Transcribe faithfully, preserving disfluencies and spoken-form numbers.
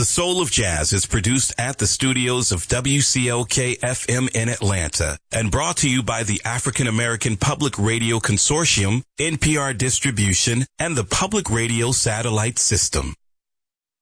The Soul of Jazz is produced at the studios of W C L K F M in Atlanta and brought to you by the African American Public Radio Consortium, N P R Distribution, and the Public Radio Satellite System.